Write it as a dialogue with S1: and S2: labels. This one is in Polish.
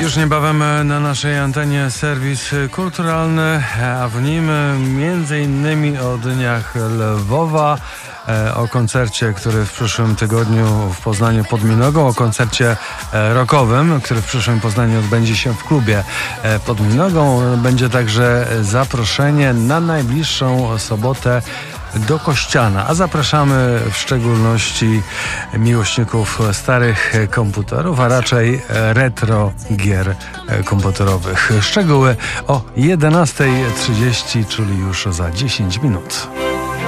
S1: Już niebawem na naszej antenie serwis kulturalny, a w nim m.in. o dniach Lwowa, o koncercie, który w przyszłym tygodniu w Poznaniu pod Minogą, o koncercie rockowym, który w przyszłym Poznaniu odbędzie się w klubie pod Minogą. Będzie także zaproszenie na najbliższą sobotę do Kościana, a zapraszamy w szczególności miłośników starych komputerów, a raczej retro gier komputerowych. Szczegóły o 11:30, czyli już za 10 minut.